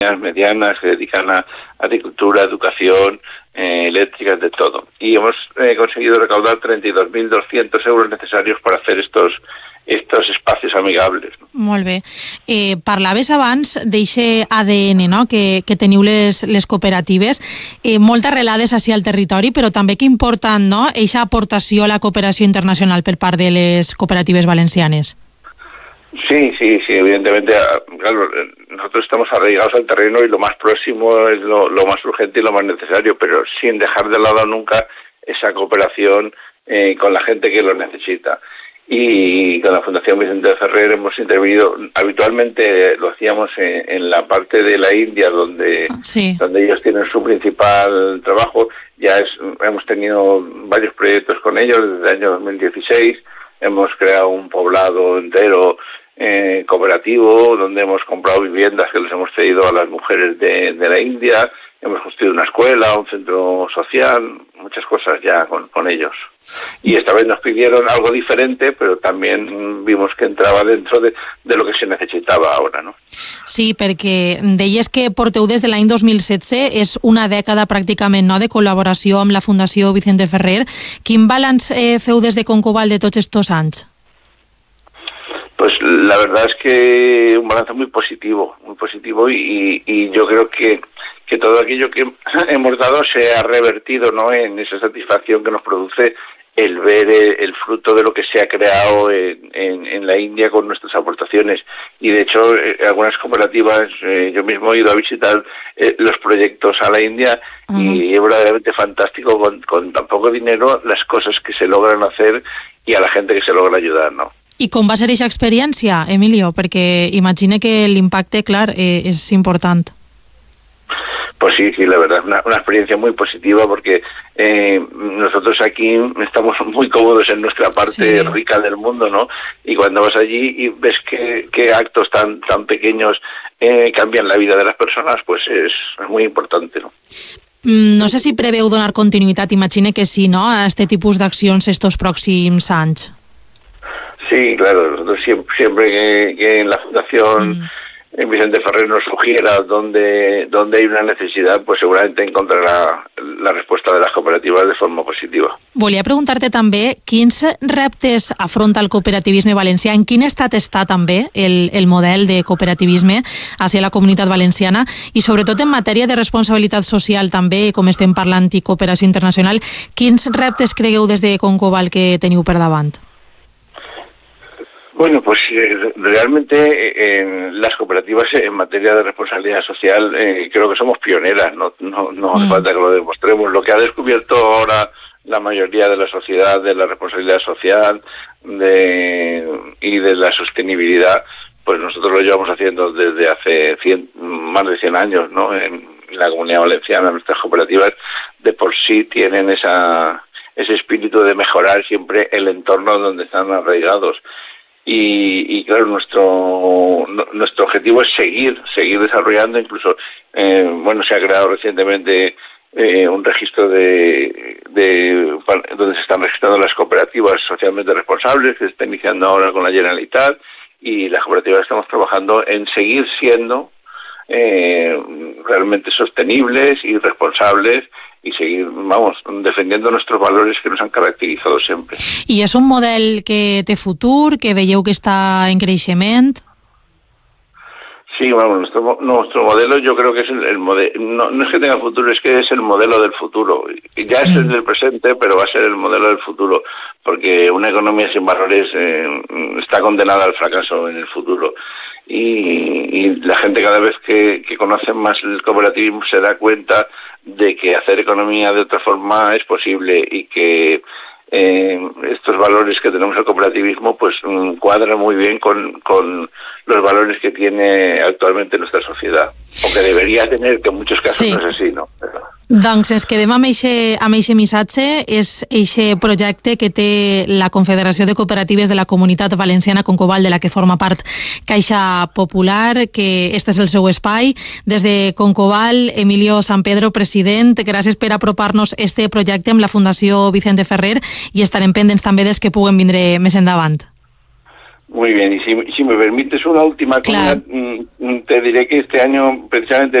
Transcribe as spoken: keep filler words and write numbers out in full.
medianas que dedican a agricultura, educación, eh, eléctricas, de todo. Y hemos eh, conseguido recaudar treinta y dos mil doscientos euros necesarios para hacer estos estos espacios amigables. No? Molt bé. Eh, parlaves abans d'eixe A D N, no?, que, que teniu les, les cooperatives, eh, molt arrelades així al territori, però també que important, no?, eixa aportació a la cooperació internacional per part de les cooperatives valencianes. Sí, sí, sí, evidentemente, claro, nosotros estamos arraigados al terreno y lo más próximo es lo, lo más urgente y lo más necesario, pero sin dejar de lado nunca esa cooperación eh, con la gente que lo necesita. Y con la Fundación Vicente Ferrer hemos intervenido, habitualmente lo hacíamos en, en la parte de la India, donde, sí. donde ellos tienen su principal trabajo. Ya es, hemos tenido varios proyectos con ellos desde el año dos mil dieciséis, hemos creado un poblado entero eh, cooperativo, donde hemos comprado viviendas que les hemos cedido a las mujeres de, de la India, hemos construido una escuela, un centro social, muchas cosas ya con, con ellos. Y esta vez nos pidieron algo diferente, pero también vimos que entraba dentro de, de lo que se necesitaba ahora, no? Sí, perquè deies que porteu des de l'any dos mil setze, és una dècada pràcticament, no?, de col·laboració amb la Fundació Vicente Ferrer. Quin balanç eh, feu des de Concoval de tots estos anys? Pues la verdad es que un balance muy positivo, muy positivo y, y yo creo que, que todo aquello que hemos dado se ha revertido, ¿no?, en esa satisfacción que nos produce el ver el, el fruto de lo que se ha creado en, en, en la India con nuestras aportaciones. Y de hecho, eh, algunas cooperativas, eh, yo mismo he ido a visitar eh, los proyectos a la India uh-huh. y es verdaderamente fantástico con, con tan poco dinero las cosas que se logran hacer y a la gente que se logra ayudar, ¿no? I com va ser aquesta experiència, Emilio? Perquè imagine que l'impacte, clar, eh, és important. Pues sí, sí, la verdad, una, una experiencia muy positiva porque eh, nosotros aquí estamos muy cómodos en nuestra parte sí. rica del mundo, ¿no? Y cuando vas allí y ves que, que actos tan tan pequeños eh, cambian la vida de las personas, pues es, es muy importante, ¿no? No sé si preveu donar continuïtat, imagine que sí, no?, a este tipus d'accions estos pròxims anys. Sí, claro, nosotros siempre, siempre que, que en la Fundación mm. Vicente Ferrer nos sugiera dónde, dónde hay una necesidad, pues seguramente encontrará la respuesta de las cooperativas de forma positiva. Volia preguntar-te també quins reptes afronta el cooperativisme valencià, en quin estat està també el, el model de cooperativisme hacia la comunitat valenciana i sobretot en matèria de responsabilitat social també, com estem parlant, i cooperació internacional, quins reptes cregueu des de Concoval que teniu per davant? Bueno, pues eh, realmente eh, en las cooperativas en materia de responsabilidad social eh, creo que somos pioneras, no, no, no hace mm. falta que lo demostremos. Lo que ha descubierto ahora la mayoría de la sociedad de la responsabilidad social de, y de la sostenibilidad, pues nosotros lo llevamos haciendo desde hace cien, más de cien años, ¿no? En la Comunidad Valenciana, nuestras cooperativas de por sí tienen esa, ese espíritu de mejorar siempre el entorno donde están arraigados. Y, y claro, nuestro nuestro objetivo es seguir, seguir desarrollando, incluso, eh, bueno, se ha creado recientemente eh, un registro de, de donde se están registrando las cooperativas socialmente responsables, que se está iniciando ahora con la Generalitat, y las cooperativas estamos trabajando en seguir siendo eh, realmente sostenibles y responsables y seguir, vamos, defendiendo nuestros valores que nos han caracterizado sempre. I és un model que té futur, que veieu que està en creixement? Sí, bueno, nuestro, nuestro modelo yo creo que es el, el modelo, no, no es que tenga futuro, es que es el modelo del futuro. Ya es el del presente, pero va a ser el modelo del futuro, porque una economía sin valores eh, está condenada al fracaso en el futuro. Y, y la gente cada vez que, que conoce más el cooperativismo se da cuenta de que hacer economía de otra forma es posible y que eh, estos valores que tenemos el cooperativismo pues cuadran muy bien con, con los valores que tiene actualmente nuestra sociedad, o que debería tener, que en muchos casos sí. no es así, ¿no? Pero... Doncs ens quedem amb aquest missatge. És aquest projecte que té la Confederació de Cooperatives de la Comunitat Valenciana Concoval, de la que forma part Caixa Popular, que este és el seu espai. Des de Concoval, Emilio San Pedro, president, gràcies per apropar-nos este projecte amb la Fundació Vicente Ferrer i estarem pendents també dels que puguen vindre més endavant. Muy bien, y si, si me permites una última claro. cosa, te diré que este año precisamente